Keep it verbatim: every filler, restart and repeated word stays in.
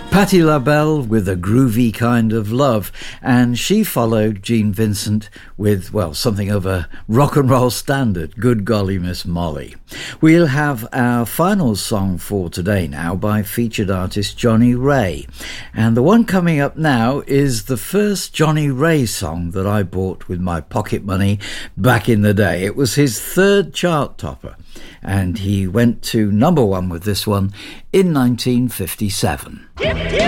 Patti LaBelle with A Groovy Kind of Love, and she followed Gene Vincent with, well, something of a rock and roll standard, Good Golly Miss Molly. We'll have our final song for today now by featured artist Johnny Ray, and the one coming up now is the first Johnny Ray song that I bought with my pocket money back in the day. It was his third chart topper, and he went to number one with this one in nineteen fifty-seven. Hip, hip.